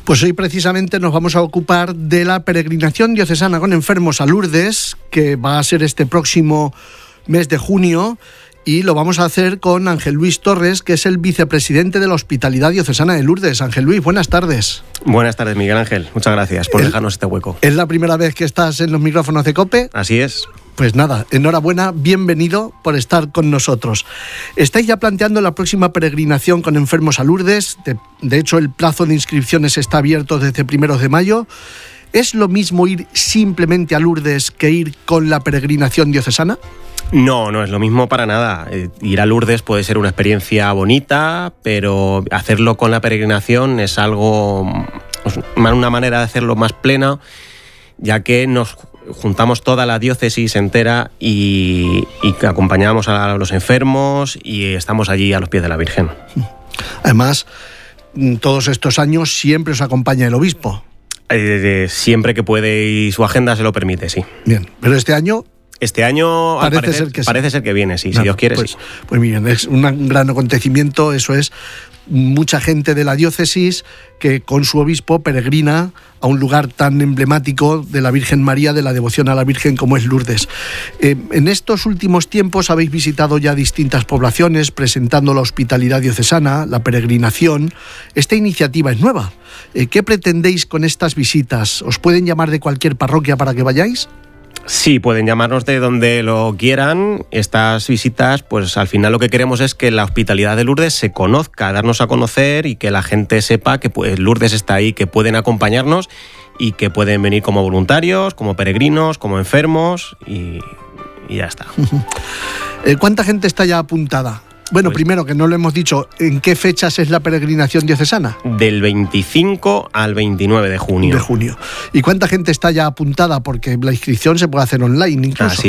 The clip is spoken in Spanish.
Pues hoy precisamente nos vamos a ocupar de la peregrinación diocesana con enfermos a Lourdes, que va a ser este próximo mes de junio, y lo vamos a hacer con Ángel Luis Torres, que es el vicepresidente de la Hospitalidad Diocesana de Lourdes. Ángel Luis, buenas tardes. Buenas tardes, Miguel Ángel. Muchas gracias por dejarnos este hueco. ¿Es la primera vez que estás en los micrófonos de COPE? Así es. Pues nada, enhorabuena, bienvenido por estar con nosotros. Estáis ya planteando la próxima peregrinación con enfermos a Lourdes. De hecho, el plazo de inscripciones está abierto desde 1 de mayo. ¿Es lo mismo ir simplemente a Lourdes que ir con la peregrinación diocesana? No es lo mismo para nada. Ir a Lourdes puede ser una experiencia bonita, pero hacerlo con la peregrinación es una manera de hacerlo más plena, ya que nos juntamos toda la diócesis entera y acompañamos a los enfermos y estamos allí a los pies de la Virgen. Además, todos estos años siempre os acompaña el obispo. Siempre que puede y su agenda se lo permite, sí. Bien, pero este año parece ser que viene, sí, claro, si Dios quiere, pues, sí. Pues bien, es un gran acontecimiento, eso es. Mucha gente de la diócesis que con su obispo peregrina a un lugar tan emblemático de la Virgen María, de la devoción a la Virgen como es Lourdes. En estos últimos tiempos habéis visitado ya distintas poblaciones presentando la hospitalidad diocesana, la peregrinación. Esta iniciativa es nueva. ¿Qué pretendéis con estas visitas? ¿Os pueden llamar de cualquier parroquia para que vayáis? Sí, pueden llamarnos de donde lo quieran. Estas visitas, pues al final lo que queremos es que la hospitalidad de Lourdes se conozca, darnos a conocer y que la gente sepa que pues, Lourdes está ahí, que pueden acompañarnos y que pueden venir como voluntarios, como peregrinos, como enfermos y ya está. ¿Cuánta gente está ya apuntada? Bueno, pues, primero, que no lo hemos dicho, ¿en qué fechas es la peregrinación diocesana? Del 25 al 29 de junio. ¿Y cuánta gente está ya apuntada? Porque la inscripción se puede hacer online incluso. Así